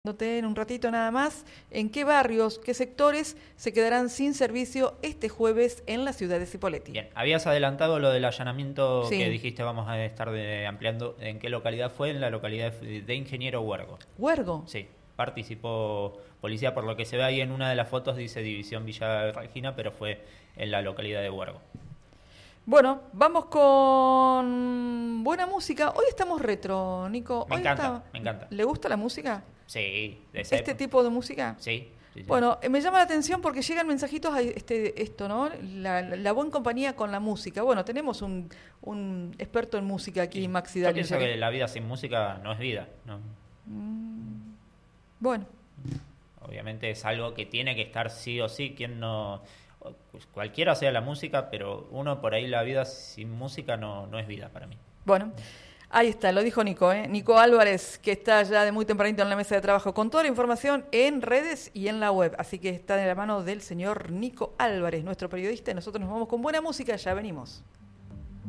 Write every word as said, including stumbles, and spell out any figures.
En un ratito nada más, ¿en qué barrios, qué sectores se quedarán sin servicio este jueves en la ciudad de Cipolletti? Bien, habías adelantado lo del allanamiento Sí. que dijiste vamos a estar de- ampliando. ¿En qué localidad fue? En la localidad de, de Ingeniero Huergo. ¿Huergo? Sí, participó policía, por lo que se ve ahí en una de las fotos dice División Villa Regina, pero fue en la localidad de Huergo. Bueno, vamos con buena música. Hoy estamos retro, Nico. Me Hoy encanta, está- me encanta. ¿Le gusta la música? Sí, de esa ¿Este época. tipo de música? Sí, sí, sí. Bueno, eh, me llama la atención porque llegan mensajitos a este, esto, ¿no? La, la, la buena compañía con la música. Bueno, tenemos un, un experto en música aquí, Sí. Maxi Yo pienso Dalinger. que la vida sin música no es vida, ¿no? Mm, bueno, Obviamente es algo que tiene que estar sí o sí, quien no, pues cualquiera sea la música, pero uno por ahí la vida sin música no, no es vida para mí. bueno. Ahí está, lo dijo Nico, ¿eh? Nico Álvarez, que está ya de muy tempranito en la mesa de trabajo, con toda la información en redes y en la web. Así que está de la mano del señor Nico Álvarez, nuestro periodista, y nosotros nos vamos con buena música, ya venimos.